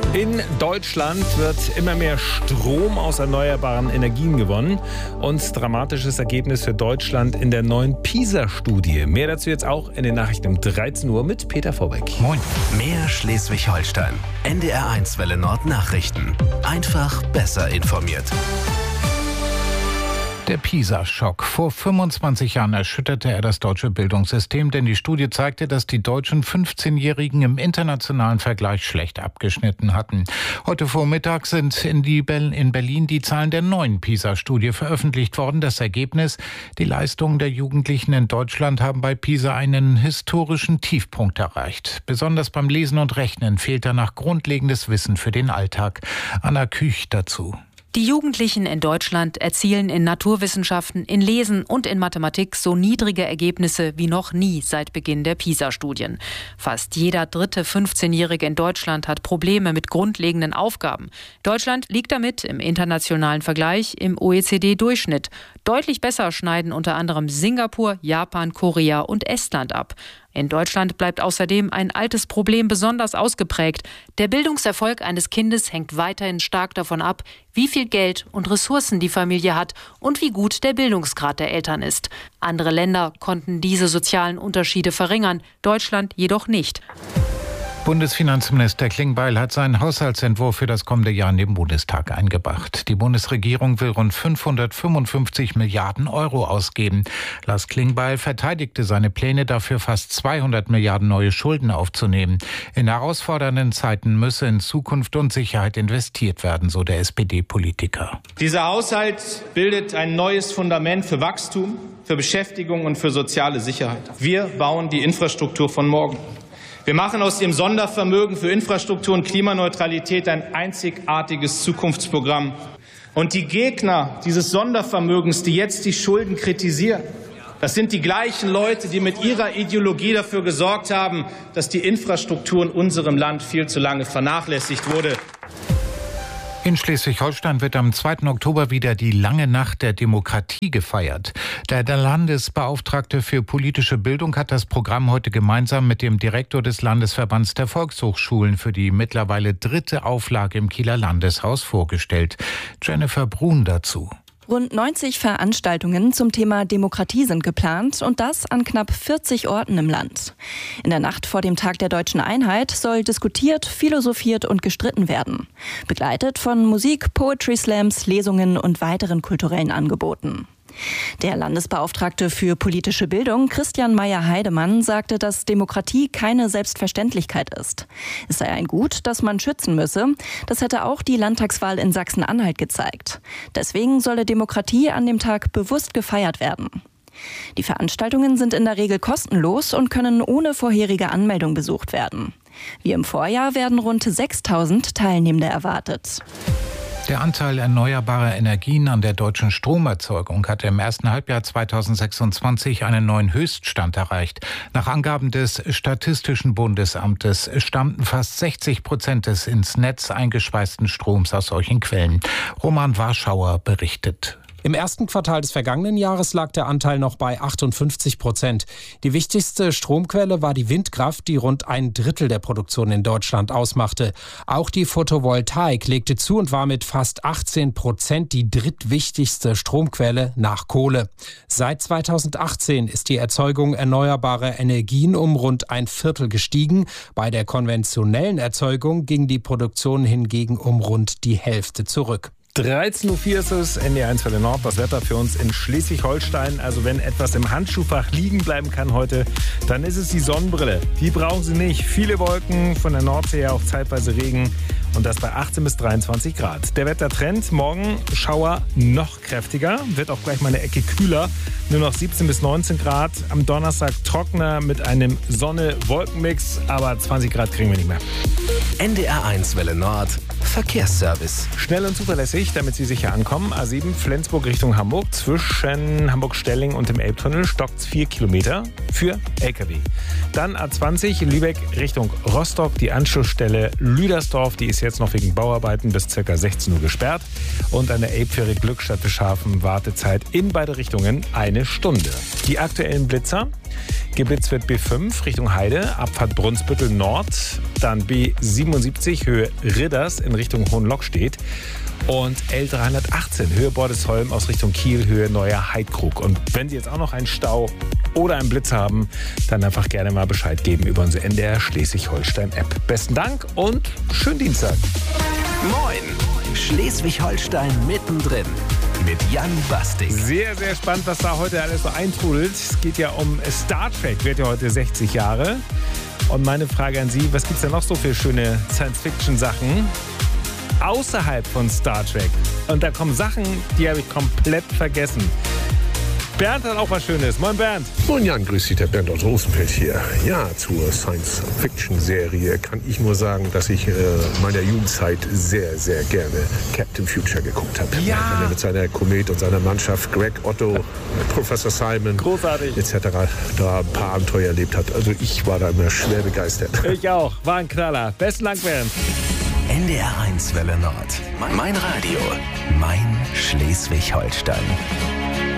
In Deutschland wird immer mehr Strom aus erneuerbaren Energien gewonnen. Und dramatisches Ergebnis für Deutschland in der neuen PISA-Studie. Mehr dazu jetzt auch in den Nachrichten um 13 Uhr mit Peter Vorbeck. Moin. Mehr Schleswig-Holstein. NDR1 Welle Nord Nachrichten. Einfach besser informiert. Der PISA-Schock. Vor 25 Jahren erschütterte er das deutsche Bildungssystem, denn die Studie zeigte, dass die deutschen 15-Jährigen im internationalen Vergleich schlecht abgeschnitten hatten. Heute Vormittag sind in Berlin die Zahlen der neuen PISA-Studie veröffentlicht worden. Das Ergebnis: Die Leistungen der Jugendlichen in Deutschland haben bei PISA einen historischen Tiefpunkt erreicht. Besonders beim Lesen und Rechnen fehlt danach grundlegendes Wissen für den Alltag. Anna Küch dazu. Die Jugendlichen in Deutschland erzielen in Naturwissenschaften, in Lesen und in Mathematik so niedrige Ergebnisse wie noch nie seit Beginn der PISA-Studien. Fast jeder dritte 15-Jährige in Deutschland hat Probleme mit grundlegenden Aufgaben. Deutschland liegt damit im internationalen Vergleich im OECD-Durchschnitt. Deutlich besser schneiden unter anderem Singapur, Japan, Korea und Estland ab. In Deutschland bleibt außerdem ein altes Problem besonders ausgeprägt. Der Bildungserfolg eines Kindes hängt weiterhin stark davon ab, wie viel Geld und Ressourcen die Familie hat und wie gut der Bildungsgrad der Eltern ist. Andere Länder konnten diese sozialen Unterschiede verringern, Deutschland jedoch nicht. Bundesfinanzminister Klingbeil hat seinen Haushaltsentwurf für das kommende Jahr in den Bundestag eingebracht. Die Bundesregierung will rund 555 Milliarden Euro ausgeben. Lars Klingbeil verteidigte seine Pläne dafür, fast 200 Milliarden neue Schulden aufzunehmen. In herausfordernden Zeiten müsse in Zukunft und Sicherheit investiert werden, so der SPD-Politiker. Dieser Haushalt bildet ein neues Fundament für Wachstum, für Beschäftigung und für soziale Sicherheit. Wir bauen die Infrastruktur von morgen. Wir machen aus dem Sondervermögen für Infrastruktur und Klimaneutralität ein einzigartiges Zukunftsprogramm. Und die Gegner dieses Sondervermögens, die jetzt die Schulden kritisieren, das sind die gleichen Leute, die mit ihrer Ideologie dafür gesorgt haben, dass die Infrastruktur in unserem Land viel zu lange vernachlässigt wurde. In Schleswig-Holstein wird am 2. Oktober wieder die lange Nacht der Demokratie gefeiert. Der Landesbeauftragte für politische Bildung hat das Programm heute gemeinsam mit dem Direktor des Landesverbands der Volkshochschulen für die mittlerweile 3. Auflage im Kieler Landeshaus vorgestellt. Jennifer Brun dazu. Rund 90 Veranstaltungen zum Thema Demokratie sind geplant und das an knapp 40 Orten im Land. In der Nacht vor dem Tag der Deutschen Einheit soll diskutiert, philosophiert und gestritten werden. Begleitet von Musik, Poetry Slams, Lesungen und weiteren kulturellen Angeboten. Der Landesbeauftragte für politische Bildung, Christian Meyer-Heidemann, sagte, dass Demokratie keine Selbstverständlichkeit ist. Es sei ein Gut, das man schützen müsse. Das hätte auch die Landtagswahl in Sachsen-Anhalt gezeigt. Deswegen solle Demokratie an dem Tag bewusst gefeiert werden. Die Veranstaltungen sind in der Regel kostenlos und können ohne vorherige Anmeldung besucht werden. Wie im Vorjahr werden rund 6.000 Teilnehmende erwartet. Der Anteil erneuerbarer Energien an der deutschen Stromerzeugung hatte im ersten Halbjahr 2026 einen neuen Höchststand erreicht. Nach Angaben des Statistischen Bundesamtes stammten fast 60% des ins Netz eingespeisten Stroms aus solchen Quellen. Roman Warschauer berichtet. Im ersten Quartal des vergangenen Jahres lag der Anteil noch bei 58%. Die wichtigste Stromquelle war die Windkraft, die rund 1/3 der Produktion in Deutschland ausmachte. Auch die Photovoltaik legte zu und war mit fast 18% die drittwichtigste Stromquelle nach Kohle. Seit 2018 ist die Erzeugung erneuerbarer Energien um rund 1/4 gestiegen. Bei der konventionellen Erzeugung ging die Produktion hingegen um rund die Hälfte zurück. 13.04 Uhr ist es, NDR1 Welle Nord, das Wetter für uns in Schleswig-Holstein. Also wenn etwas im Handschuhfach liegen bleiben kann heute, dann ist es die Sonnenbrille. Die brauchen Sie nicht. Viele Wolken, von der Nordsee her auch zeitweise Regen und das bei 18 bis 23 Grad. Der Wettertrend, morgen Schauer noch kräftiger, wird auch gleich mal eine Ecke kühler, nur noch 17 bis 19 Grad. Am Donnerstag trockener mit einem Sonne-Wolkenmix, aber 20 Grad kriegen wir nicht mehr. NDR1 Welle Nord Verkehrsservice. Schnell und zuverlässig, damit Sie sicher ankommen. A7 Flensburg Richtung Hamburg. Zwischen Hamburg-Stelling und dem Elbtunnel stockt es 4 Kilometer für LKW. Dann A20 Lübeck Richtung Rostock. Die Anschlussstelle Lüdersdorf, die ist jetzt noch wegen Bauarbeiten bis ca. 16 Uhr gesperrt. Und an der Elbfähre Glückstadt-Beschafen Wartezeit in beide Richtungen 1 Stunde. Die aktuellen Blitzer. Geblitzt wird B5 Richtung Heide, Abfahrt Brunsbüttel Nord, dann B77 Höhe Ridders in Richtung Hohenlockstedt und L318 Höhe Bordesholm aus Richtung Kiel, Höhe Neuer Heidkrug. Und wenn Sie jetzt auch noch einen Stau oder einen Blitz haben, dann einfach gerne mal Bescheid geben über unsere NDR Schleswig-Holstein-App. Besten Dank und schönen Dienstag. Moin, Schleswig-Holstein mittendrin. Mit Jan Basting. Sehr, sehr spannend, was da heute alles so eintrudelt. Es geht ja um Star Trek, wird ja heute 60 Jahre. Und meine Frage an Sie, was gibt es denn noch so für schöne Science-Fiction-Sachen außerhalb von Star Trek? Und da kommen Sachen, die habe ich komplett vergessen. Bernd hat auch was Schönes. Moin Bernd. Moin Jan, grüß dich, der Bernd aus Rosenfeld hier. Ja, zur Science-Fiction-Serie kann ich nur sagen, dass ich in meiner Jugendzeit sehr, sehr gerne Captain Future geguckt habe. Ja. Wenn er mit seiner Komet und seiner Mannschaft, Greg, Otto, Professor Simon, großartig, etc. da ein paar Abenteuer erlebt hat. Also ich war da immer schwer begeistert. Ich auch. War ein Knaller. Besten Dank, Bernd. NDR 1 Welle Nord. Mein Radio. Mein Schleswig-Holstein.